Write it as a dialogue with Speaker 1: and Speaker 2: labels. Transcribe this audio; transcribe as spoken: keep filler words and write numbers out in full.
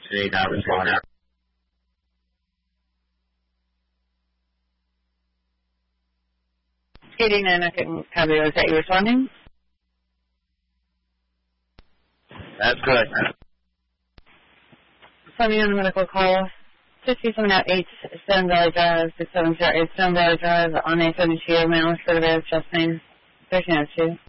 Speaker 1: Today not responding.
Speaker 2: eighty-nine, I couldn't copy. Was that you responding?
Speaker 1: That's good.
Speaker 2: Sunny on the medical call. fifty-seven out eight, Stone Valley Drive, six seven zero eight Stone Valley Drive, on A seventy-two, male, for the chest pain, thirteen oh two.